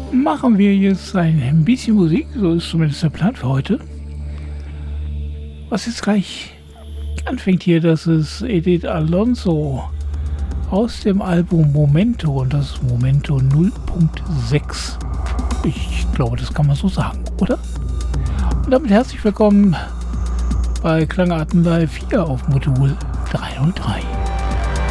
machen wir jetzt ein bisschen Musik, so ist zumindest der Plan für heute. Was jetzt gleich anfängt hier, das ist Edith Alonso aus dem Album Momento und das ist Momento 0.6. Ich glaube, das kann man so sagen, oder? Und damit herzlich willkommen bei Klangarten Live hier auf Modul 303.